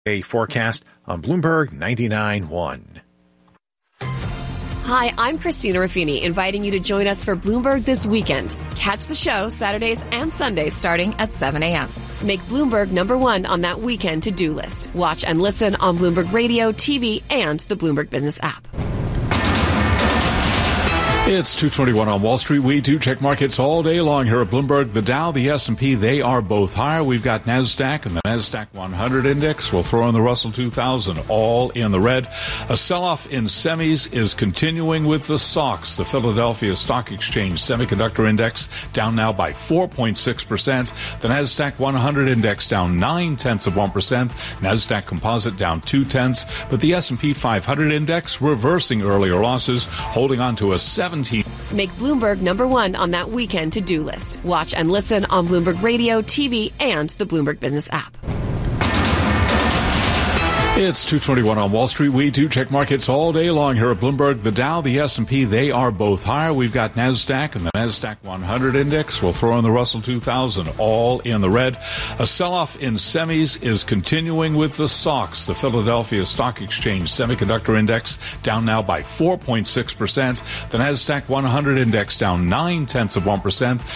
A forecast on Bloomberg 99.1. Hi, I'm Christina Ruffini, inviting you to join us for Bloomberg This Weekend. Catch the show Saturdays and Sundays starting at 7 a.m. Make Bloomberg #1 on that weekend to-do list. Watch and listen on Bloomberg Radio, TV, and the Bloomberg Business app. It's 2:21 on Wall Street. We do check markets all day long here at Bloomberg. The Dow, the S&P, they are both higher. We've got NASDAQ and the NASDAQ 100 index. We'll throw in the Russell 2000, all in the red. A sell-off in semis is continuing with the SOX, the Philadelphia Stock Exchange Semiconductor Index, down now by 4.6%. The NASDAQ 100 index down 0.9%. NASDAQ Composite down 0.2. But the S&P 500 index reversing earlier losses, holding on to a 17. Make Bloomberg #1 on that weekend to-do list. Watch and listen on Bloomberg Radio, TV, and the Bloomberg Business app. It's 2:21 on Wall Street. We do check markets all day long here at Bloomberg. The Dow, the S&P, they are both higher. We've got NASDAQ and the NASDAQ 100 index. We'll throw in the Russell 2000, all in the red. A sell-off in semis is continuing with the SOX, the Philadelphia Stock Exchange Semiconductor Index, down now by 4.6%. The NASDAQ 100 index down 0.9%.